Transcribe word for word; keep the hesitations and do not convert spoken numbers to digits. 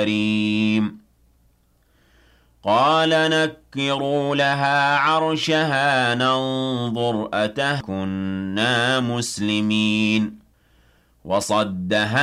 كريم قال نكروا لها عرشها ننظر أتهكنا مسلمين وصدها